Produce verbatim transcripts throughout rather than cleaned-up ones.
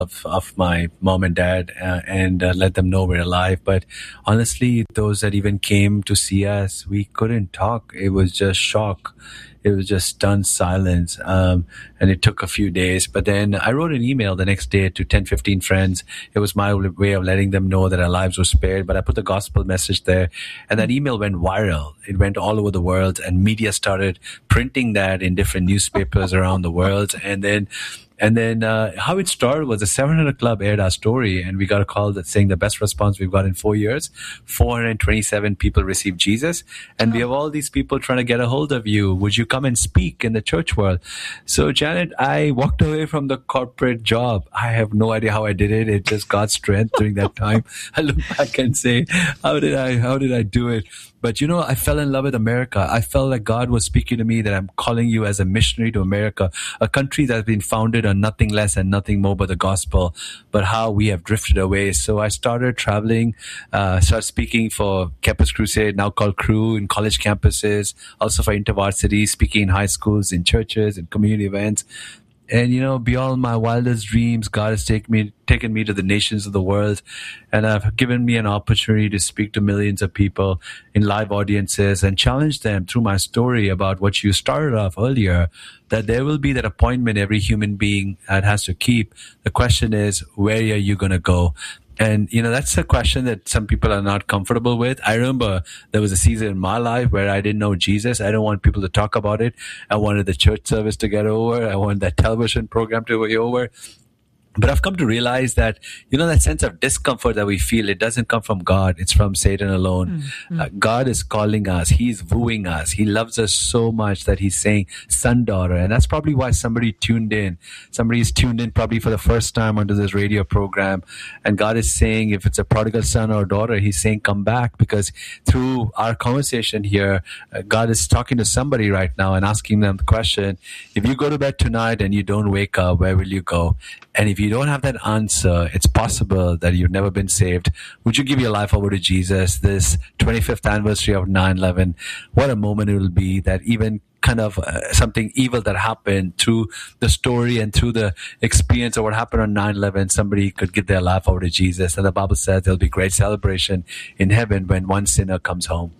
of, of my mom and dad uh, and uh, let them know we're alive. But honestly, those that even came to see us, we couldn't talk. It was just shock. It was just stunned silence. Um, and it took a few days. But then I wrote an email the next day to ten, fifteen friends. It was my way of letting them know that our lives were spared. But I put the gospel message there. And that email went viral. It went all over the world. And media started printing that in different newspapers around the world. And then And then uh, how it started was the seven hundred Club aired our story, and we got a call that saying the best response we've got in four years. four hundred twenty-seven people received Jesus, and oh. we have all these people trying to get a hold of you. Would you come and speak in the church world? So, Janet, I walked away from the corporate job. I have no idea how I did it. It's just God's strength during that time. I look back and say, how did I, how did I do it? But, you know, I fell in love with America. I felt like God was speaking to me that I'm calling you as a missionary to America, a country that's been founded on nothing less and nothing more but the gospel, but how we have drifted away. So I started traveling, uh, started speaking for Campus Crusade, now called Crew, in college campuses, also for InterVarsity, speaking in high schools, in churches, in community events. And, you know, beyond my wildest dreams, God has taken me, taken me to the nations of the world, and have given me an opportunity to speak to millions of people in live audiences and challenge them through my story about what you started off earlier, that there will be that appointment every human being that has to keep. The question is, where are you going to go? And, you know, that's a question that some people are not comfortable with. I remember there was a season in my life where I didn't know Jesus. I don't want people to talk about it. I wanted the church service to get over. I wanted that television program to be over. But I've come to realize that, you know, that sense of discomfort that we feel, it doesn't come from God. It's from Satan alone. Mm-hmm. Uh, God is calling us. He's wooing us. He loves us so much that he's saying, son, daughter. And that's probably why somebody tuned in. Somebody's tuned in probably for the first time onto this radio program. And God is saying, if it's a prodigal son or daughter, he's saying, come back. Because through our conversation here, uh, God is talking to somebody right now and asking them the question, if you go to bed tonight and you don't wake up, where will you go? And if you don't have that answer, it's possible that you've never been saved. Would you give your life over to Jesus? This twenty-fifth anniversary of nine eleven, what a moment it will be that even kind of uh, something evil that happened through the story and through the experience of what happened on nine eleven, somebody could give their life over to Jesus. And the Bible says there'll be great celebration in heaven when one sinner comes home.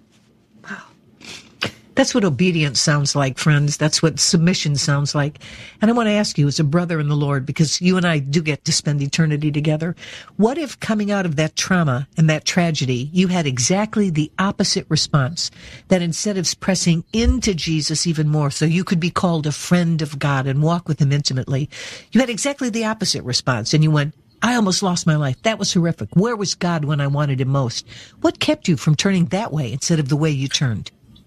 That's what obedience sounds like, friends. That's what submission sounds like. And I want to ask you, as a brother in the Lord, because you and I do get to spend eternity together, what if coming out of that trauma and that tragedy, you had exactly the opposite response? That instead of pressing into Jesus even more so you could be called a friend of God and walk with him intimately, you had exactly the opposite response, and you went, I almost lost my life. That was horrific. Where was God when I wanted him most? What kept you from turning that way instead of the way you turned?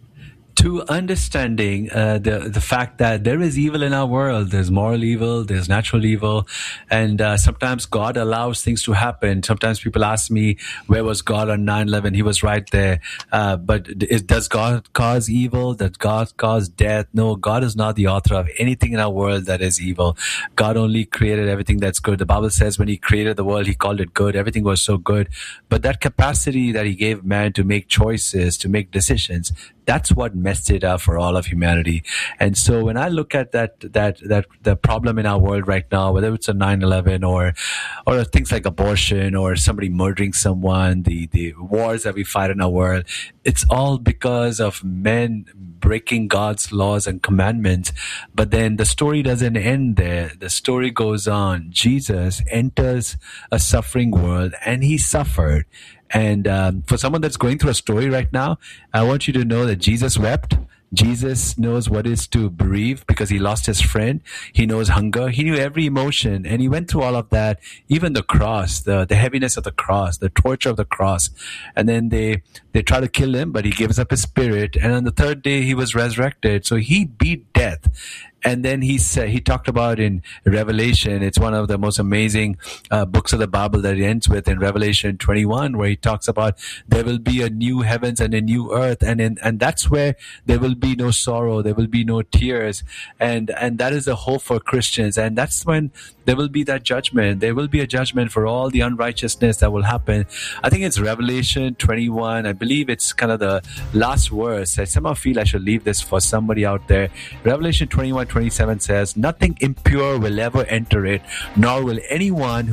To understanding uh, the the fact that there is evil in our world. There's moral evil, there's natural evil, and uh, sometimes God allows things to happen. Sometimes people ask me, where was God on nine eleven? He was right there. Uh, but is, does God cause evil? Does God cause death? No, God is not the author of anything in our world that is evil. God only created everything that's good. The Bible says when he created the world, he called it good. Everything was so good. But that capacity that he gave man to make choices, to make decisions, that's what messed it up for all of humanity. And so when I look at that, that, that, the problem in our world right now, whether it's a nine eleven or, or things like abortion or somebody murdering someone, the, the wars that we fight in our world, it's all because of men breaking God's laws and commandments. But then the story doesn't end there. The story goes on. Jesus enters a suffering world and he suffered. And um, for someone that's going through a story right now, I want you to know that Jesus wept. Jesus knows what it is to bereave because he lost his friend. He knows hunger. He knew every emotion, and he went through all of that, even the cross, the, the heaviness of the cross, the torture of the cross. And then they, they try to kill him, but he gives up his spirit. And on the third day, he was resurrected. So he beat death. And then he said, he talked about in Revelation, it's one of the most amazing uh, books of the Bible that it ends with in Revelation twenty-one, where he talks about there will be a new heavens and a new earth. And in, and that's where there will be no sorrow. There will be no tears. And, and that is the hope for Christians. And that's when there will be that judgment. There will be a judgment for all the unrighteousness that will happen. I think it's Revelation twenty-one. I believe it's kind of the last verse. I somehow feel I should leave this for somebody out there. Revelation twenty-one twenty-seven says, nothing impure will ever enter it, nor will anyone who